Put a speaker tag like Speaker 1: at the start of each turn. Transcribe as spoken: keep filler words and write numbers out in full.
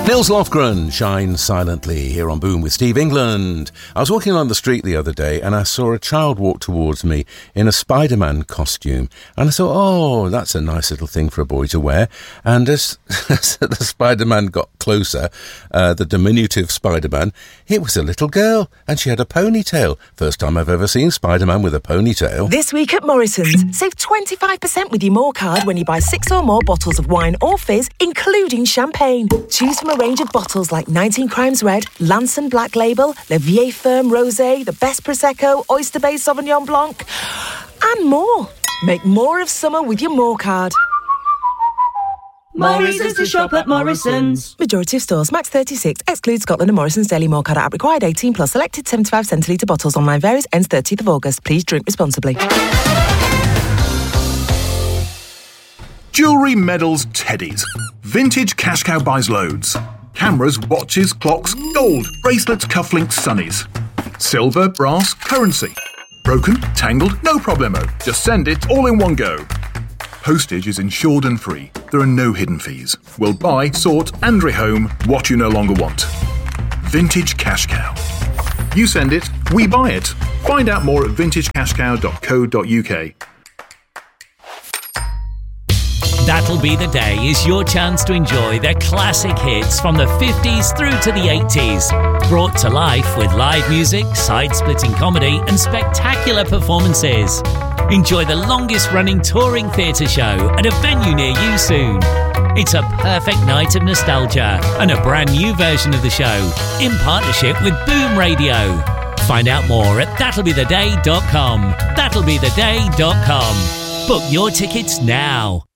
Speaker 1: Nils Lofgren, Shine Silently, here on Boom with Steve England. I was walking along the street the other day and I saw a child walk towards me in a Spider-Man costume. And I thought, oh, that's a nice little thing for a boy to wear. And as, as the Spider-Man got closer, uh, the diminutive Spider-Man, it was a little girl and she had a ponytail. First time I've ever seen Spider-Man with a ponytail.
Speaker 2: This week at Morrison's, save twenty-five percent with your More card when you buy six or more bottles of wine or fizz, including champagne. Choose from a range of bottles like nineteen Crimes Red, Lanson Black Label, Le Vieille Ferme Rosé, the Best Prosecco, Oyster Bay Sauvignon Blanc, and more. Make more of summer with your More card.
Speaker 3: More reasons to shop at Morrison's.
Speaker 2: Majority of stores, max thirty-six, excludes Scotland and Morrison's Daily More card app required eighteen plus, selected seventy-five centilitre bottles, online varies, ends thirtieth of August. Please drink responsibly.
Speaker 4: Jewellery, medals, teddies. Vintage Cash Cow buys loads. Cameras, watches, clocks, gold, bracelets, cufflinks, sunnies. Silver, brass, currency. Broken, tangled, no problemo. Just send it all in one go. Postage is insured and free. There are no hidden fees. We'll buy, sort and rehome what you no longer want. Vintage Cash Cow. You send it, we buy it. Find out more at vintage cash cow dot co dot uk.
Speaker 5: That'll Be the Day is your chance to enjoy the classic hits from the fifties through to the eighties. Brought to life with live music, side-splitting comedy and spectacular performances. Enjoy the longest-running touring theatre show at a venue near you soon. It's a perfect night of nostalgia and a brand new version of the show in partnership with Boom Radio. Find out more at that'll be the day dot com. that'll be the day dot com. Book your tickets now.